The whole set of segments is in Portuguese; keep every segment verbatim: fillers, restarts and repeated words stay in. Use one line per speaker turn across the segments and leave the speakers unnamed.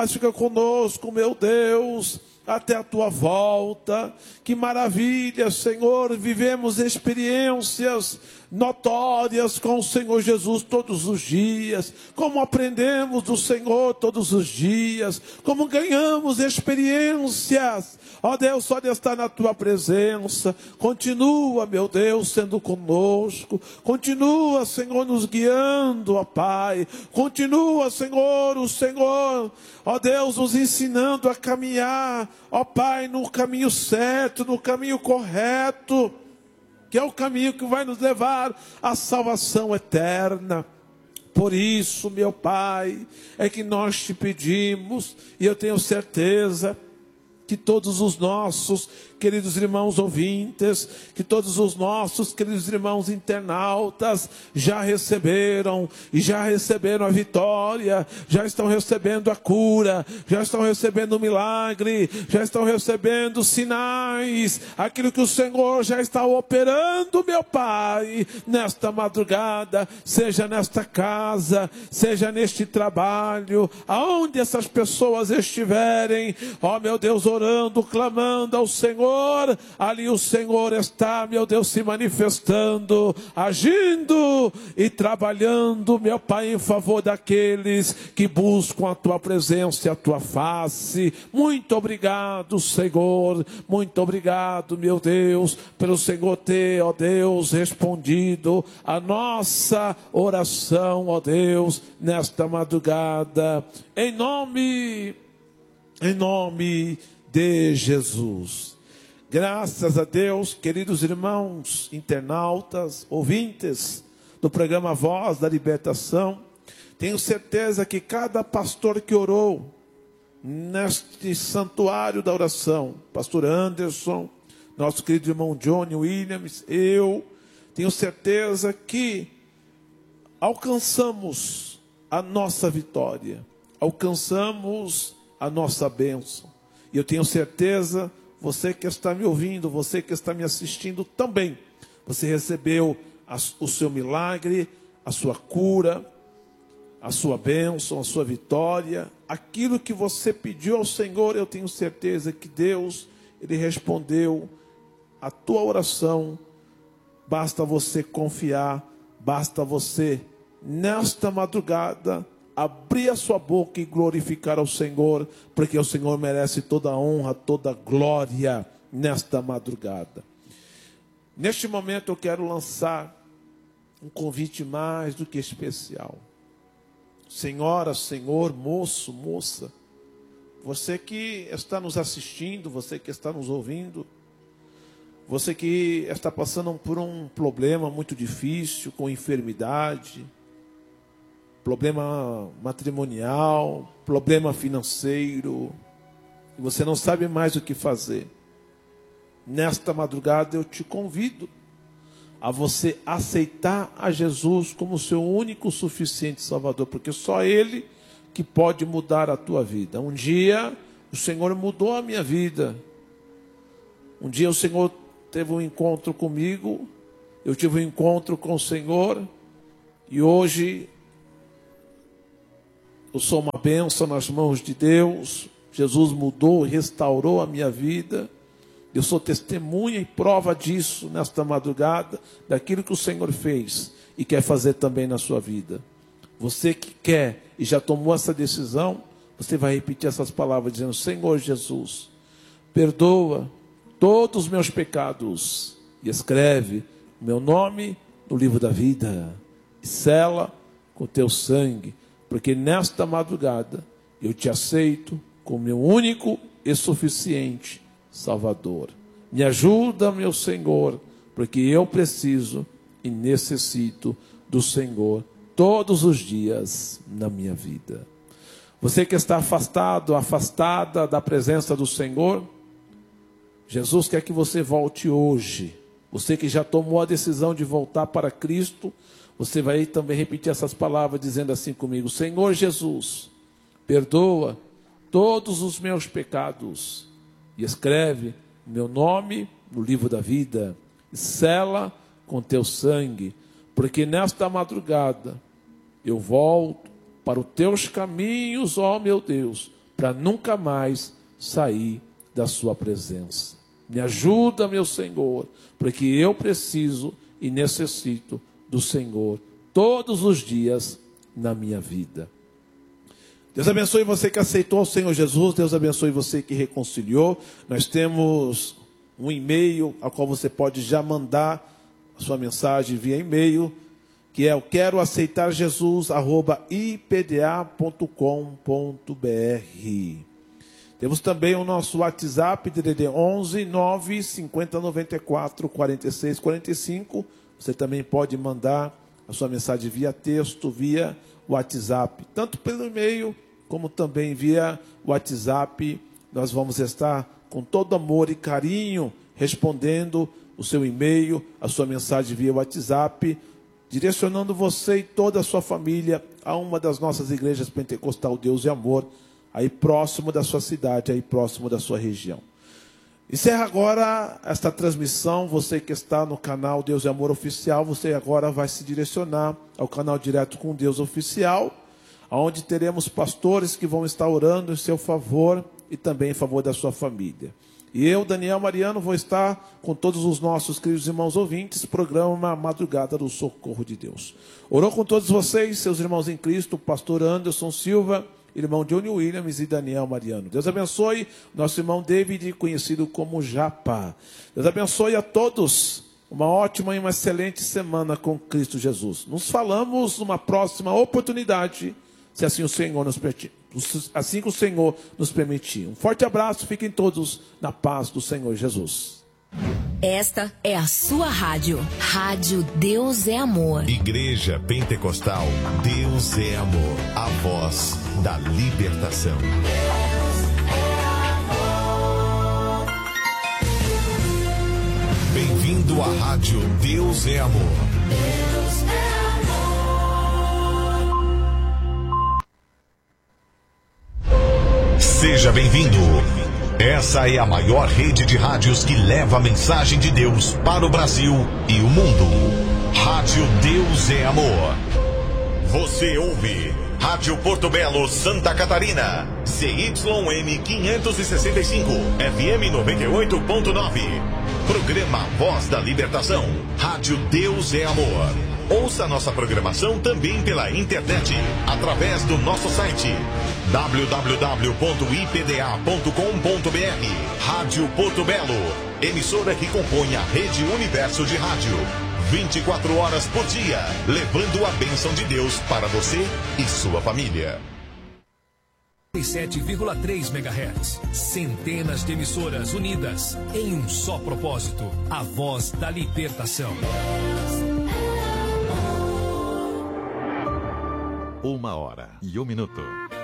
fica conosco, meu Deus, até a tua volta. Que maravilha, Senhor, vivemos experiências notórias com o Senhor Jesus todos os dias, como aprendemos do Senhor todos os dias, como ganhamos experiências, ó Deus, só de estar na tua presença. Continua, meu Deus, sendo conosco, continua, Senhor, nos guiando, ó Pai, continua, Senhor, o Senhor, ó Deus, nos ensinando a caminhar, ó Pai, no caminho certo, no caminho correto, que é o caminho que vai nos levar à salvação eterna. Por isso, meu Pai, é que nós te pedimos, e eu tenho certeza que todos os nossos queridos irmãos ouvintes, que todos os nossos queridos irmãos internautas já receberam, e já receberam a vitória, já estão recebendo a cura, já estão recebendo o milagre, já estão recebendo sinais, aquilo que o Senhor já está operando, meu Pai, nesta madrugada, seja nesta casa, seja neste trabalho, aonde essas pessoas estiverem, ó meu Deus, orando, clamando ao Senhor, ali o Senhor está, meu Deus, se manifestando, agindo e trabalhando, meu Pai, em favor daqueles que buscam a tua presença e a tua face. Muito obrigado, Senhor, muito obrigado, meu Deus, pelo Senhor ter, ó Deus, respondido a nossa oração, ó Deus, nesta madrugada, em nome, em nome de Jesus. Graças a Deus, queridos irmãos, internautas, ouvintes do programa Voz da Libertação, tenho certeza que cada pastor que orou neste santuário da oração, pastor Anderson, nosso querido irmão Johnny Williams, eu tenho certeza que alcançamos a nossa vitória, alcançamos a nossa bênção. E eu tenho certeza, você que está me ouvindo, você que está me assistindo também, você recebeu a, o seu milagre, a sua cura, a sua bênção, a sua vitória. Aquilo que você pediu ao Senhor, eu tenho certeza que Deus, Ele respondeu a tua oração. Basta você confiar, basta você, nesta madrugada, abrir a sua boca e glorificar ao Senhor, porque o Senhor merece toda a honra, toda a glória nesta madrugada. Neste momento eu quero lançar um convite mais do que especial. Senhora, senhor, moço, moça, você que está nos assistindo, você que está nos ouvindo, você que está passando por um problema muito difícil, com enfermidade, problema matrimonial, problema financeiro, e você não sabe mais o que fazer. Nesta madrugada eu te convido a você aceitar a Jesus como seu único suficiente Salvador, porque só Ele que pode mudar a tua vida. Um dia o Senhor mudou a minha vida. Um dia o Senhor teve um encontro comigo, eu tive um encontro com o Senhor, e hoje eu sou uma bênção nas mãos de Deus. Jesus mudou, restaurou a minha vida. Eu sou testemunha e prova disso nesta madrugada, daquilo que o Senhor fez e quer fazer também na sua vida. Você que quer e já tomou essa decisão, você vai repetir essas palavras dizendo: Senhor Jesus, perdoa todos os meus pecados e escreve meu nome no livro da vida e sela com teu sangue, porque nesta madrugada eu te aceito como meu único e suficiente Salvador. Me ajuda, meu Senhor, porque eu preciso e necessito do Senhor todos os dias na minha vida. Você que está afastado, afastada da presença do Senhor, Jesus quer que você volte hoje. Você que já tomou a decisão de voltar para Cristo, você vai também repetir essas palavras dizendo assim comigo: Senhor Jesus, perdoa todos os meus pecados e escreve meu nome no livro da vida e sela com teu sangue, porque nesta madrugada eu volto para os teus caminhos, ó meu Deus, para nunca mais sair da sua presença. Me ajuda, meu Senhor, porque eu preciso e necessito do Senhor todos os dias na minha vida. Deus abençoe você que aceitou o Senhor Jesus. Deus abençoe você que reconciliou. Nós temos um e-mail ao qual você pode já mandar a sua mensagem via e-mail, que é o quero aceitar Jesus arroba i p d a ponto com ponto b r. Temos também o nosso WhatsApp, D D D onze nove cinquenta noventa e quatro quarenta e seis quarenta e cinco. Você também pode mandar a sua mensagem via texto, via WhatsApp, tanto pelo e-mail como também via WhatsApp. Nós vamos estar com todo amor e carinho respondendo o seu e-mail, a sua mensagem via WhatsApp, direcionando você e toda a sua família a uma das nossas igrejas Pentecostal Deus e Amor, aí próximo da sua cidade, aí próximo da sua região. Encerra agora esta transmissão. Você que está no canal Deus e Amor Oficial, você agora vai se direcionar ao canal Direto com Deus Oficial, onde teremos pastores que vão estar orando em seu favor e também em favor da sua família. E eu, Daniel Mariano, vou estar com todos os nossos queridos irmãos ouvintes, programa Madrugada do Socorro de Deus. Orou com todos vocês, seus irmãos em Cristo, pastor Anderson Silva, irmão Johnny Williams e Daniel Mariano. Deus abençoe nosso irmão David, conhecido como Japa. Deus abençoe a todos. Uma ótima e uma excelente semana com Cristo Jesus. Nos falamos numa próxima oportunidade, se assim o Senhor nos permitir. Assim que o Senhor nos permitir. Um forte abraço, fiquem todos na paz do Senhor Jesus.
Esta é a sua rádio. Rádio Deus é Amor.
Igreja Pentecostal Deus é Amor. A voz da libertação. Deus é amor. Bem-vindo à rádio Deus é Amor. Deus é amor. Seja bem-vindo. Essa é a maior rede de rádios que leva a mensagem de Deus para o Brasil e o mundo. Rádio Deus é Amor. Você ouve Rádio Porto Belo, Santa Catarina, C Y M quinhentos e sessenta e cinco, F M noventa e oito ponto nove. Programa Voz da Libertação. Rádio Deus é Amor. Ouça nossa programação também pela internet, através do nosso site w w w ponto i p d a ponto com ponto b r. Rádio Porto Belo, emissora que compõe a rede Universo de Rádio. vinte e quatro horas por dia, levando a bênção de Deus para você e sua família.
sete vírgula três megahertz. Centenas de emissoras unidas em um só propósito. A voz da libertação.
Uma hora e um minuto.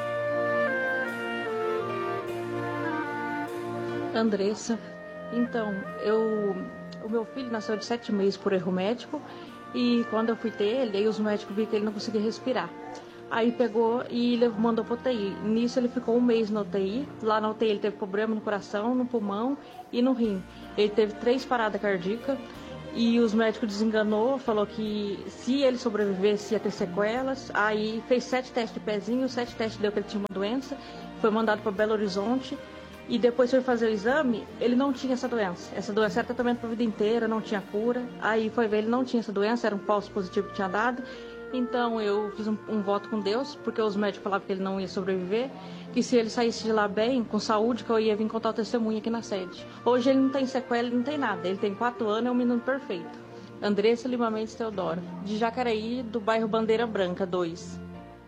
Andressa, então, eu, o meu filho nasceu de sete meses por erro médico, e quando eu fui ter ele, aí os médicos viram que ele não conseguia respirar. Aí pegou e mandou para U T I. Nisso ele ficou um mês na U T I. Lá na U T I ele teve problema no coração, no pulmão e no rim. Ele teve três paradas cardíacas. E os médicos desenganou, falou que se ele sobrevivesse ia ter sequelas. Aí fez sete testes de pezinho, sete testes deu que ele tinha uma doença. Foi mandado para Belo Horizonte. E depois foi fazer o exame, ele não tinha essa doença. Essa doença era tratamento para a vida inteira, não tinha cura. Aí foi ver, ele não tinha essa doença, era um falso positivo que tinha dado. Então eu fiz um, um voto com Deus, porque os médicos falavam que ele não ia sobreviver, que se ele saísse de lá bem, com saúde, que eu ia vir contar o testemunho aqui na sede. Hoje ele não tem sequela, ele não tem nada. Ele tem quatro anos, é um menino perfeito. Andressa Lima Mendes Teodoro, de Jacareí, do bairro Bandeira Branca dois.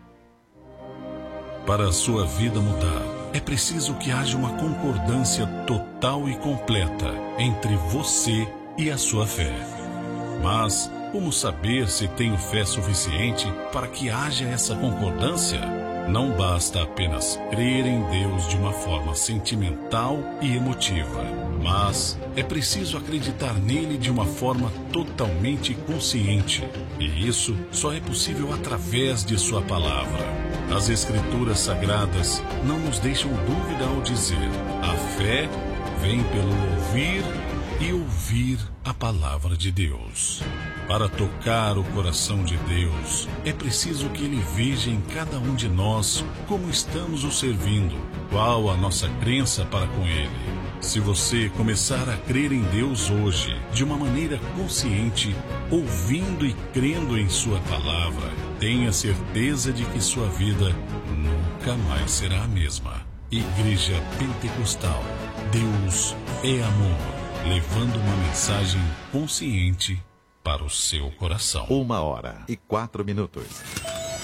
Para a sua vida mudar, é preciso que haja uma concordância total e completa entre você e a sua fé. Mas como saber se tenho fé suficiente para que haja essa concordância? Não basta apenas crer em Deus de uma forma sentimental e emotiva, mas é preciso acreditar nele de uma forma totalmente consciente. E isso só é possível através de sua palavra. As Escrituras Sagradas não nos deixam dúvida ao dizer: a fé vem pelo ouvir e ouvir a palavra de Deus. Para tocar o coração de Deus, é preciso que Ele veja em cada um de nós como estamos o servindo, qual a nossa crença para com Ele. Se você começar a crer em Deus hoje, de uma maneira consciente, ouvindo e crendo em Sua palavra, tenha certeza de que sua vida nunca mais será a mesma. Igreja Pentecostal, Deus é amor, levando uma mensagem consciente para o seu coração.
Uma hora e quatro minutos.